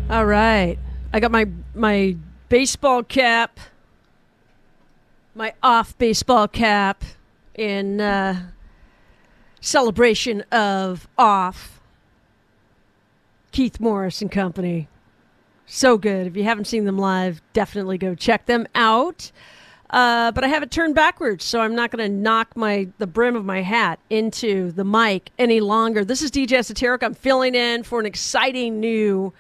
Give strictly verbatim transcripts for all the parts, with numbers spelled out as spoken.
All right. I got my my baseball cap, my off baseball cap in uh, celebration of off. Keith Morris and Company. So good. If you haven't seen them live, definitely go check them out. Uh, but I have it turned backwards, so I'm not going to knock my the brim of my hat into the mic any longer. This is D J Esoteric. I'm filling in for an exciting new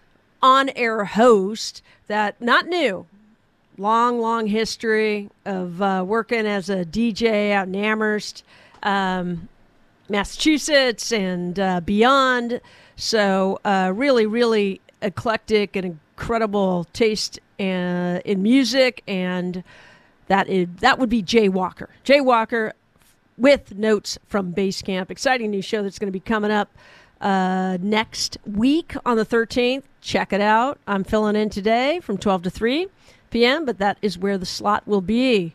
on-air host that, not new, long, long history of uh, working as a D J out in Amherst, um, Massachusetts, and uh, beyond. So uh, really, really eclectic and incredible taste uh, in music, and that is that would be Jay Walker. Jay Walker with Notes from Basecamp. Exciting new show that's going to be coming up uh, next week on the thirteenth. Check it out. I'm filling in today from twelve to three p.m., but that is where the slot will be.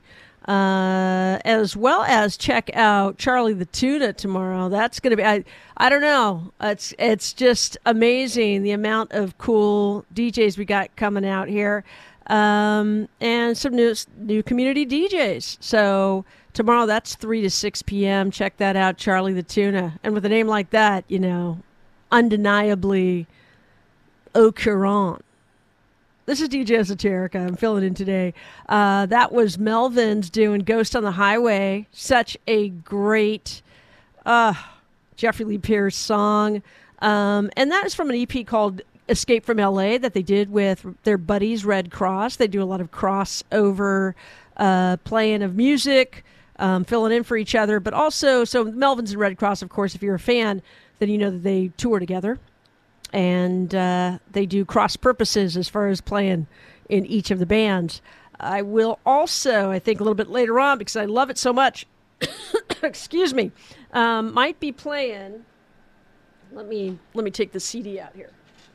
Uh, as well as check out Charlie the Tuna tomorrow. That's going to be, I, I don't know. It's, it's just amazing the amount of cool D Js we got coming out here. Um, and some new, new community D Js. So tomorrow that's three to six p.m. Check that out. Charlie the Tuna. And with a name like that, you know, undeniably au courant. This is D J Esoterica. I'm filling in today. Uh, that was Melvins doing Ghost on the Highway. Such a great uh, Jeffrey Lee Pierce song. Um, and that is from an E P called Escape from L A that they did with their buddies, Red Cross. They do a lot of crossover uh, playing of music, um, filling in for each other. But also, so Melvins and Red Cross, of course, if you're a fan, then you know that they tour together. And uh, they do cross purposes as far as playing in each of the bands. I will also, I think a little bit later on, because I love it so much, excuse me, um, might be playing, let me let me take the C D out here.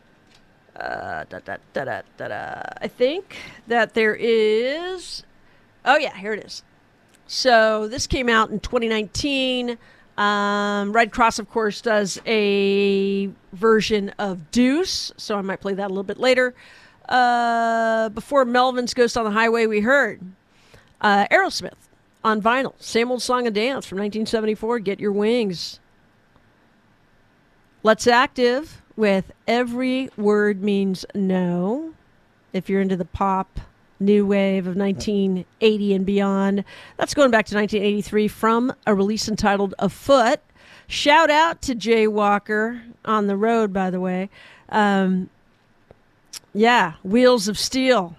Uh, da, da, da, da, da, da. I think that there is, oh yeah, here it is. So this came out in twenty nineteen. Um, Red Cross, of course, does a version of Deuce, so I might play that a little bit later. Uh, before Melvin's Ghost on the Highway, we heard uh, Aerosmith on vinyl. Same Old Song and Dance from nineteen seventy-four, Get Your Wings. Let's Active with Every Word Means No, if you're into the pop new wave of nineteen eighty and beyond. That's going back to nineteen eighty-three from a release entitled Afoot. Shout out to Jay Walker on the road, by the way. Um, yeah, Wheels of Steel.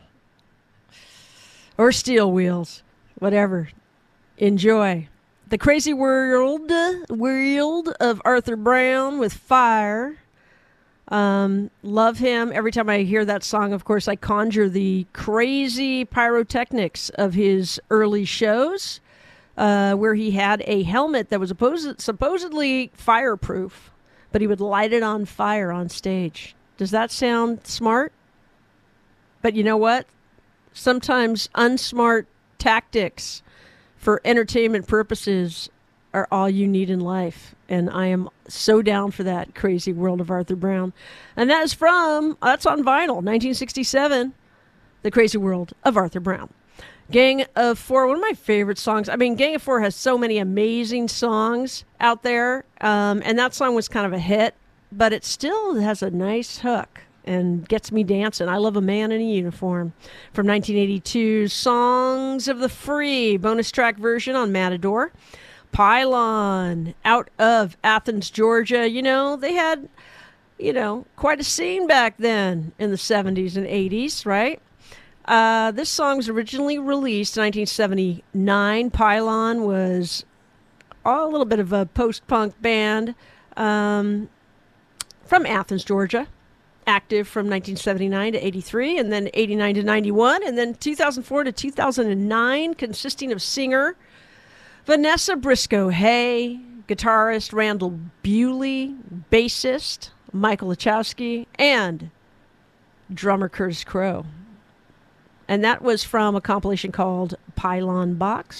Or Steel Wheels. Whatever. Enjoy. The Crazy World, World of Arthur Brown with Fire. Um, love him. Every time I hear that song, of course, I conjure the crazy pyrotechnics of his early shows, uh, where he had a helmet that was supposed, supposedly fireproof, but he would light it on fire on stage. Does that sound smart? But you know what? Sometimes unsmart tactics for entertainment purposes are all you need in life. And I am so down for that Crazy World of Arthur Brown. And that is from, that's on vinyl, nineteen sixty-seven, The Crazy World of Arthur Brown. Gang of Four, one of my favorite songs. I mean, Gang of Four has so many amazing songs out there. Um, and that song was kind of a hit, but it still has a nice hook and gets me dancing. I Love a Man in a Uniform from nineteen eighty-two. Songs of the Free, bonus track version on Matador. Pylon, out of Athens, Georgia. You know, they had, you know, quite a scene back then in the seventies and eighties, right? Uh, this song was originally released in nineteen seventy-nine. Pylon was a little bit of a post-punk band um, from Athens, Georgia. Active from nineteen seventy-nine to eighty-three, and then eighty-nine to ninety-one, and then two thousand four to two thousand nine, consisting of singer Vanessa Briscoe Hay, guitarist Randall Bewley, bassist Michael Lachowski, and drummer Curtis Crow. And that was from a compilation called Pylon Box.